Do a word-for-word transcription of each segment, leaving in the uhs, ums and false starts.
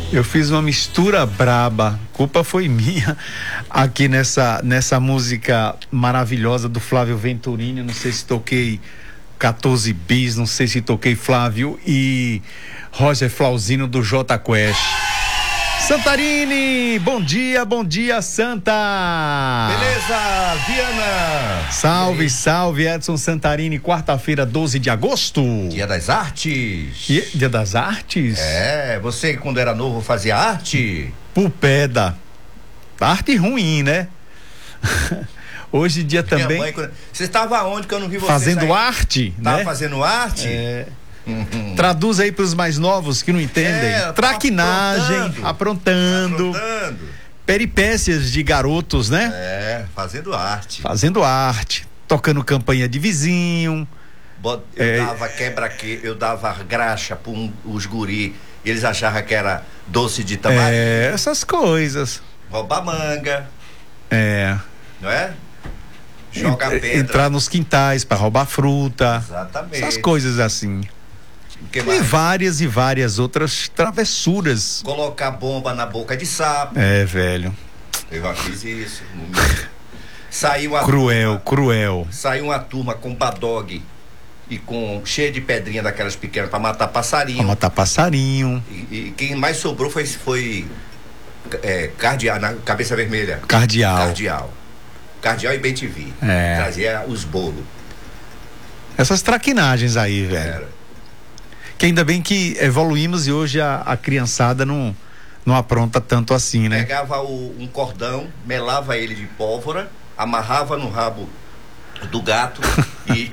Eu fiz uma mistura braba, culpa foi minha, aqui nessa, nessa música maravilhosa do Flávio Venturini. Não sei se toquei quatorze bis, não sei se toquei Flávio e Roger Flauzino do J Quest. Santarini, bom dia, bom dia, Santa! Beleza, Viana! Salve, salve, Edson Santarini, quarta-feira, doze de agosto. Dia das Artes. E, dia das Artes? É, você quando era novo fazia arte? Pupeda. Arte ruim, né? Hoje em dia Minha também. mãe, quando... Você estava onde que eu não vi você fazendo sair? arte, Tava né? fazendo arte? É. Uhum. Traduz aí para os mais novos que não entendem. É, Traquinagem, aprontando. aprontando, Aprontando. peripécias de garotos, né? É, fazendo arte. Fazendo arte, tocando campanha de vizinho. Bot- Eu É. dava quebra que eu dava graxa para um, os guri. Eles achavam que era doce de tamarindo. É, essas coisas. Roubar manga, É. não é? Jogar Ent- pedra. Entrar nos quintais para roubar fruta. Exatamente. Essas coisas assim. O que E mais? várias e várias outras travessuras. Colocar bomba na boca de sapo. É, velho. Eu já fiz isso. Saiu a Cruel, turma, cruel. saiu uma turma com badog e com cheia de pedrinha daquelas pequenas para matar Pra passarinho. matar passarinho, E, e quem mais sobrou foi foi é, cardeal na cabeça vermelha. cardeal. Cardeal. Cardeal e bem T V. É. Trazia os bolos. Essas traquinagens aí, velho. Era. Que ainda bem que evoluímos e hoje a, a criançada não, não apronta tanto assim, né? Pegava o- um cordão, melava ele de pólvora, amarrava no rabo do gato e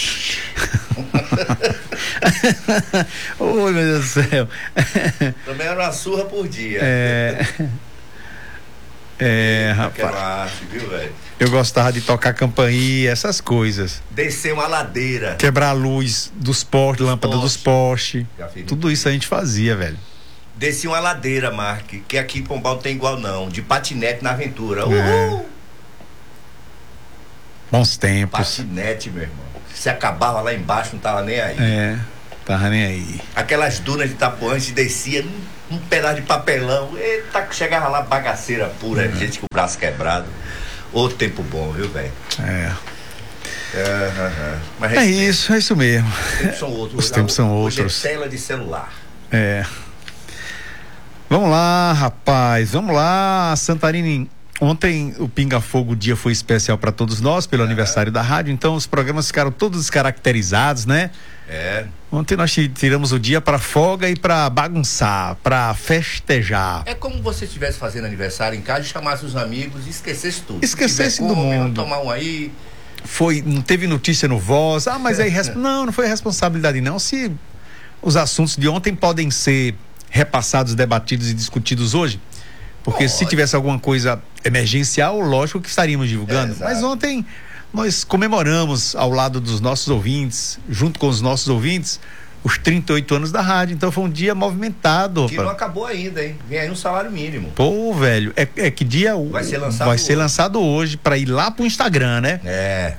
Oi, meu Deus do céu. também era uma surra por dia. É. É, Aquela rapaz. arte, viu, velho? Eu gostava de tocar campainha, essas coisas. Descer uma ladeira. Quebrar a luz dos postes, lâmpada dos postes. Já fiz Tudo isso a gente fazia, velho. Desci uma ladeira, Mark, que aqui em Pombal não tem igual não, de patinete na aventura. É. Uhul! Bons tempos. Patinete, meu irmão. Se acabava lá embaixo, não tava nem aí. É, tava nem aí. Aquelas dunas de Itapuã, a gente descia um, um pedaço de papelão. Eita, que chegava lá bagaceira pura, Uhum. gente com o braço quebrado. Ô tempo bom, viu, velho? É. É, é, é. Mas É esse- isso, é isso mesmo. Os tempos são outros. Os tempos são Hoje outros. é tela de celular. É. Vamos lá, rapaz. Vamos lá, Santarini. Ontem o Pinga Fogo Dia foi especial para todos nós pelo aniversário da rádio, então os programas ficaram todos descaracterizados, né? É. Ontem nós ti- tiramos o dia para folga e para bagunçar, para festejar. É como você estivesse fazendo aniversário em casa e chamasse os amigos e esquecesse tudo. Esquecesse Se tiver do come, mundo. vamos tomar um aí. Foi, não teve notícia no Voz. Ah, mas aí res- não, não foi responsabilidade não. Se os assuntos de ontem podem ser repassados, debatidos e discutidos hoje, porque se Pode. tivesse alguma coisa emergencial, lógico que estaríamos divulgando. É, exato. Mas ontem nós comemoramos ao lado dos nossos ouvintes, junto com os nossos ouvintes, os trinta e oito anos da rádio. Então foi um dia movimentado. Que não rapaz. acabou ainda, hein? Vem aí um salário mínimo. Pô, velho, é, é que dia Vai ser lançado vai ser hoje. lançado hoje para ir lá pro Instagram, né? É.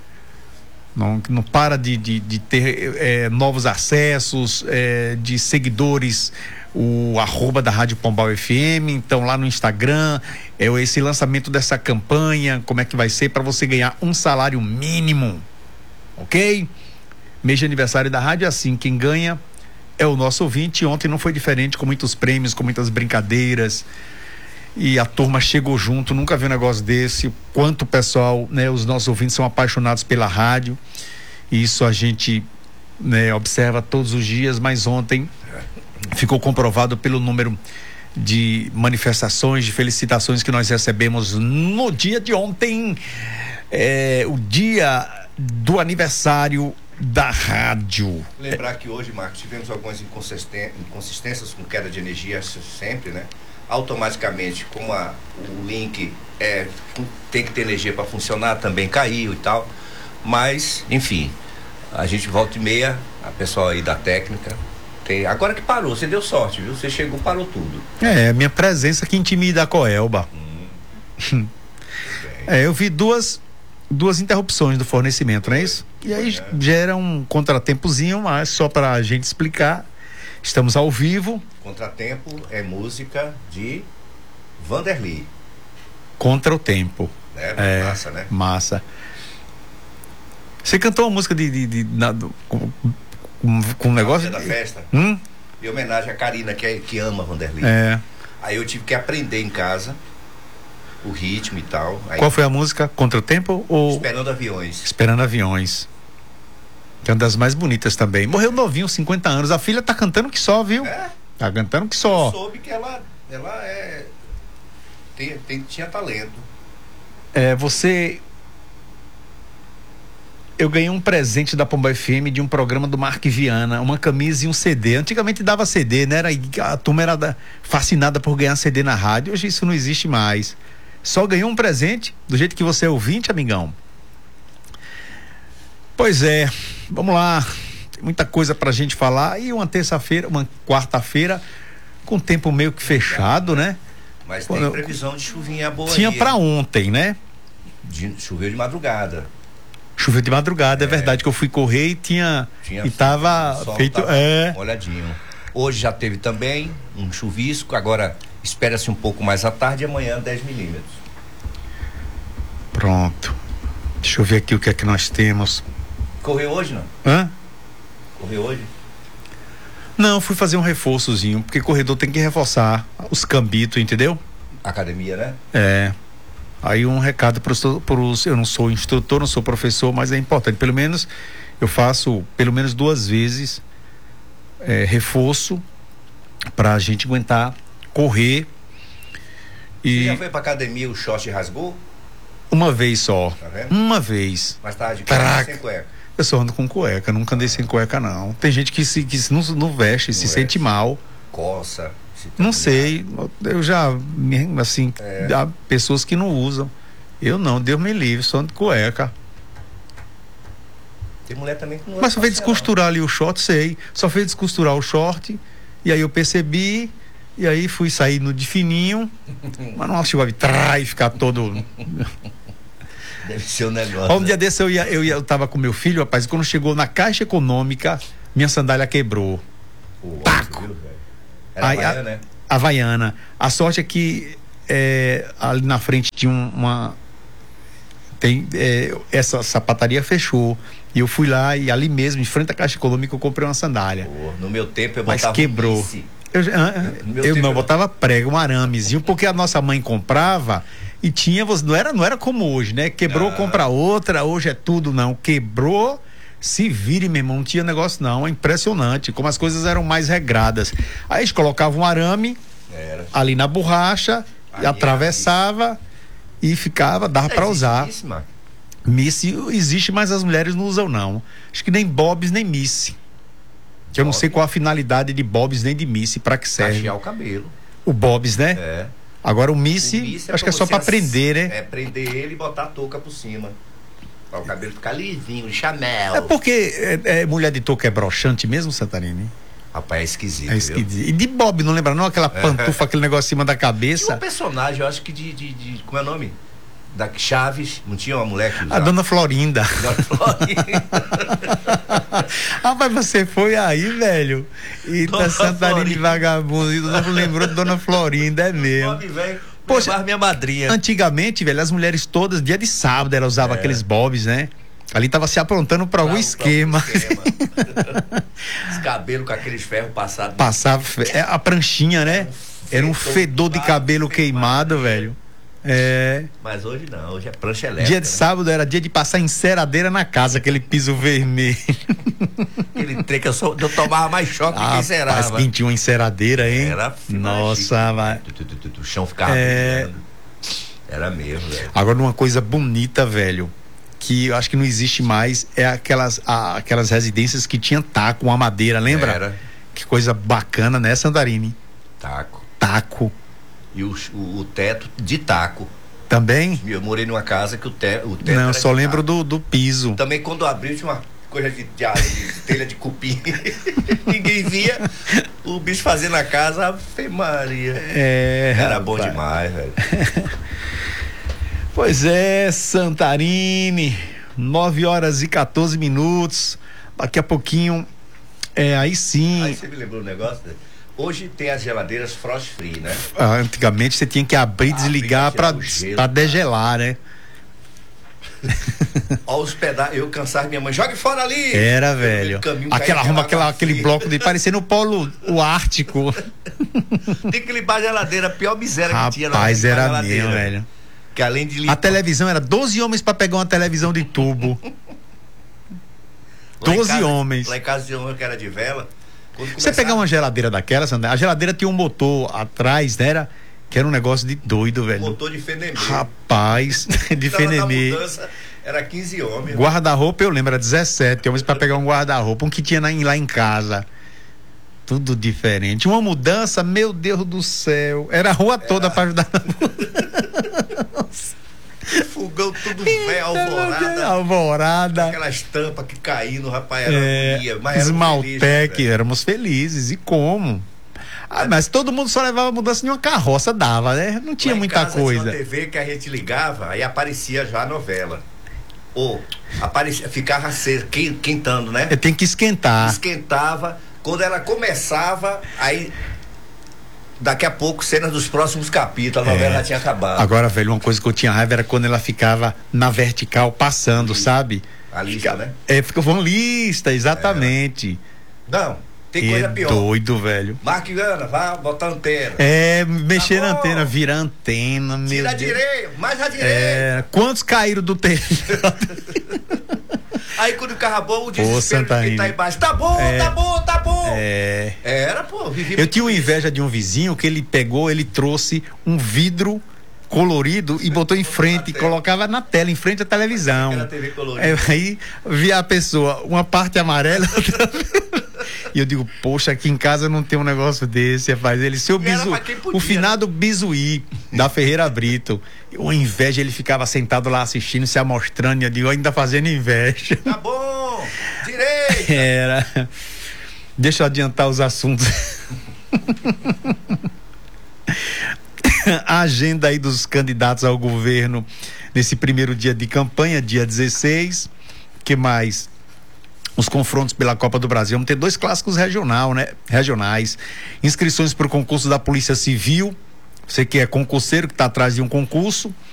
Não, não para de, de, de ter é, novos acessos, é, de seguidores, o arroba da Rádio Pombal F M, então lá no Instagram, é esse lançamento dessa campanha, como é que vai ser para você ganhar um salário mínimo, ok? Mês de aniversário da rádio é assim, quem ganha é o nosso ouvinte. Ontem não foi diferente, com muitos prêmios, com muitas brincadeiras, e a turma chegou junto, nunca vi um negócio desse. Quanto o pessoal, né, os nossos ouvintes são apaixonados pela rádio, e isso a gente, né, observa todos os dias, mas ontem ficou comprovado pelo número de manifestações, de felicitações que nós recebemos no dia de ontem, é, o dia do aniversário da rádio. Lembrar que hoje, Marcos, tivemos algumas inconsisten- inconsistências com queda de energia sempre, né? Automaticamente, como a, o link é, tem que ter energia para funcionar, também caiu e tal. Mas, enfim, a gente volta e meia, a pessoa aí da técnica. Tem, agora que parou, você deu sorte, viu? Você chegou, parou tudo. É, minha presença que intimida a Coelba. Hum. É, eu vi duas duas interrupções do fornecimento, não é isso? E aí É. gera um contratempozinho, mas só para a gente explicar Estamos ao vivo. Contratempo é música de Vanderly. Contra o Tempo. É, É, massa, né? Massa. Você cantou uma música de, de, de, na- do- com, com, com um negócio Dia da de- festa. Hum? Em homenagem a Karina, que, é, que ama Vanderly. É. Aí eu tive que aprender em casa o ritmo e tal. Aí, Qual foi a música? Contra o Tempo ou Esperando Aviões. Esperando Aviões? Que é uma das mais bonitas também. Morreu novinho, cinquenta anos. A filha tá cantando que só, viu? É, Tá cantando que só. soube que ela, ela é, tem, tem, tinha talento. É, você. Eu ganhei um presente da Pomba F M de um programa do Mark Viana, uma camisa e um C D. Antigamente dava C D, né? Era, a turma era da- fascinada por ganhar C D na rádio. Hoje isso não existe mais. Só ganhou um presente, do jeito que você é ouvinte, amigão. Pois é, vamos lá. Tem muita coisa pra gente falar. E uma terça-feira, uma quarta-feira, com tempo meio que fechado, né? Mas Pô, tem eu- previsão de chuvinha boa Tinha aí, pra hein? ontem, né? De, choveu de madrugada. Choveu de madrugada, é, É. verdade que eu fui correr e tinha, Tinha e tava o sol feito, tava é, molhadinho. Hoje já teve também um chuvisco, agora espera-se um pouco mais à tarde e amanhã dez milímetros. pronto. Deixa eu ver aqui o que é que nós temos. Correu hoje, não? Hã? Correu hoje? Não, fui fazer um reforçozinho, porque corredor tem que reforçar os cambitos, entendeu? Academia, né? É. Aí um recado para os, eu não sou instrutor, não sou professor, mas é importante, pelo menos eu faço pelo menos duas vezes é, reforço para a gente aguentar correr. Você E já foi pra academia, o short rasgou? uma vez só, Tá vendo? uma vez. Mas tá de cueca Caraca. sem cueca. Eu só ando com cueca, nunca andei sem cueca não. Tem gente que se, que se não, não veste, se veste. sente mal. Coça. se tá Não molhado. sei, eu já, me- assim, É. há pessoas que não usam. Eu não, Deus me livre, só ando de cueca. Tem mulher também que não Mas só fez fácil, descosturar ali o short, sei. Só fez descosturar o short, e aí eu percebi, e aí fui sair no de fininho, mas não chegou a vir trai, ficar todo. não. Deve ser um negócio. Ó, um dia desse eu ia, eu ia, eu tava com meu filho, rapaz, e quando chegou na Caixa Econômica, minha sandália quebrou. Pô, Taco. viu, velho? Era Aí, amanhã, a- né? Havaiana. A sorte é que é, ali na frente tinha um- uma. Tem, é, essa sapataria fechou. E eu fui lá e ali mesmo, em frente à Caixa Econômica, eu comprei uma sandália. Pô, no meu tempo eu Mas botava quebrou. um Missy. Eu, já- ah, ah, No meu eu tempo não eu- botava prego, um aramezinho, porque a nossa mãe comprava e tinha, você- não era, não era como hoje, né? Quebrou, Ah. compra outra, hoje é tudo, não. Quebrou, se vire, meu irmão, não tinha negócio não, é impressionante, como as coisas eram mais regradas. Aí a gente colocava um arame Era. ali na borracha, Aí e atravessava e ficava, dava É, pra existe usar. isso, mano. Missy existe, mas as mulheres não usam não. Acho que nem Bobs nem Missy. Que eu não Bob. sei qual a finalidade de Bobs nem de Missy, pra que serve. Cachear o cabelo. O Bobs, né? É. Agora o O Missy, Missy acho que é só você pra ass- prender, né? É, prender ele e botar a touca por cima. Pra o cabelo ficar lisinho, Chanel. É porque é, é, mulher de touca é broxante mesmo, Santarini? Rapaz, é esquisito. É isso que viu? diz. E de Bob, não lembra não? Aquela pantufa, aquele negócio em cima da Tinha um cabeça. personagem, eu acho que de, de, de- como é o nome? Da Chaves, não tinha uma mulher que A usava? dona Florinda. Dona Florinda. Ah, mas você foi aí, velho. E tá Dona Santarini Florinda. vagabundo. E não lembrou de dona Florinda, é mesmo. Nome, velho. Poxa, Poxa, minha madrinha. Antigamente, velho, as mulheres todas, dia de sábado, elas usavam É. aqueles bobs, né? Ali tava se aprontando pra algum Pra- pra esquema. algum esquema. Os cabelos com aqueles ferros passados. Passava fe- é, a pranchinha, né? Era um fedor fedor de do cabelo lado, queimado, queimado. velho. É. Mas hoje não, hoje é prancha elétrica. Dia de né? sábado era dia de passar enceradeira na casa, aquele piso vermelho. Aquele trem que eu, só, eu tomava mais choque do que Mas encerava. quem tinha uma enceradeira, hein? Era fino, Nossa, vai. Tu, tu, tu, tu, tu, O chão ficava É. brilhando. Era mesmo, velho. Agora, uma coisa bonita, velho, que eu acho que não existe mais, é aquelas, a- aquelas residências que tinha taco, uma madeira, lembra? Era Que coisa bacana, né, Santarini? taco. Taco. E o, o, o teto de taco. Também? Eu morei numa casa que o, te, o teto Não, era eu só de lembro taco. do, do piso. Também quando abriu tinha uma coisa de, de, de telha de cupim. Ninguém via o bicho fazendo a casa, Ave Maria. É, Era bom rapaz. demais, velho. Pois é, Santarini, nove horas e quatorze minutos. Daqui a pouquinho É, aí sim. Aí você me lembrou um negócio, né? Hoje tem as geladeiras frost free, né? Ah, antigamente você tinha que abrir e desligar para degelar, né? Olha os pedaços, eu cansava minha mãe, jogue fora ali! Era, velho. Aquela arruma, aquela, aquele bloco de parecendo o polo o Ártico. Tem que limpar a geladeira, a pior miséria Rapaz, que tinha na Rapaz, era mesmo, velho. Que além de limpar... A televisão era doze homens para pegar uma televisão de tubo. doze homens. Lá em casa tinha uma que era de vela. Começava... Você pegar uma geladeira daquela, Sandra, a geladeira tinha um motor atrás, né? Era, que era um negócio de doido, velho. Motor de Fenemê. Rapaz, de Fenemê. Era quinze homens. Guarda-roupa, eu lembro, era dezessete homens para pegar um guarda-roupa, um que tinha lá em casa. Tudo diferente. Uma mudança, meu Deus do céu. Era a rua toda era... para ajudar na mudança. Fogão tudo velho, alvorada. Alvorada. Aquelas tampas que caíam, rapaz, era é, agonia, mas Esmaltec, feliz, éramos felizes. E como? Ah, mas todo mundo só levava a mudança de uma carroça, dava, né? Não tinha lá em muita casa, coisa. Tinha uma T V que a gente ligava, aí aparecia já a novela. Ou aparecia, ficava aceso, quentando, né? Tem que esquentar. Esquentava. Quando ela começava, aí daqui a pouco, cenas dos próximos capítulos, a novela é. já tinha acabado. Agora, velho, uma coisa que eu tinha raiva era quando ela ficava na vertical passando, e, sabe? A lista, Fica, né? É, ficava uma lista, exatamente. É. Não, tem coisa é pior. Doido, velho. Marque Ana, vá botar antena. É, mexer tá na antena, virar antena, meu Tira Deus. a direita, mais a direita. É, quantos caíram do telhado? Aí quando ficava bom, o desespero de quem tá embaixo. Tá bom, é, tá bom, tá bom. É. Era, pô. Eu tinha uma inveja de um vizinho que ele pegou, ele trouxe um vidro colorido e botou em frente, e colocava na tela, em frente à televisão. Era T V colorida. É, aí via a pessoa, uma parte amarela, outra... E eu digo, poxa, aqui em casa não tem um negócio desse, rapaz. Ele, seu bisu, o finado Bisuí, da Ferreira Brito. Uma inveja, ele ficava sentado lá assistindo, se amostrando, e eu digo, ainda fazendo inveja. Tá bom, direita. Era. Deixa eu adiantar os assuntos. A agenda aí dos candidatos ao governo nesse primeiro dia de campanha, dia dezesseis. Que mais? Os confrontos pela Copa do Brasil. Vamos ter dois clássicos regional, né? regionais. Inscrições para o concurso da Polícia Civil. Você que é concurseiro, que está atrás de um concurso.